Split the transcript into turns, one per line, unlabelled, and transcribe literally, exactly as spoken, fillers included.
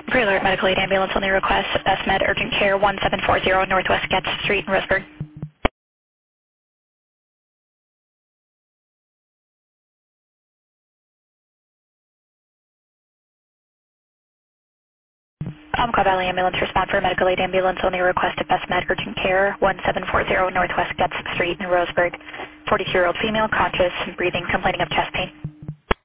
Pre-alert medical aid ambulance on the request. S Med Urgent Care one seven four zero Northwest Getz Street in Roseburg. Umpqua Valley Ambulance respond for medical aid ambulance on the request of S Med Urgent Care one seven four zero Northwest Getz Street in Roseburg. forty-two-year-old female, conscious and breathing, complaining of chest pain.